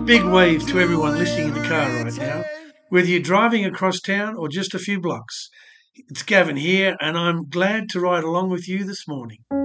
Big wave to everyone listening in the car right now, whether you're driving across town or just a few blocks. It's Gavin here, and I'm glad to ride along with you this morning.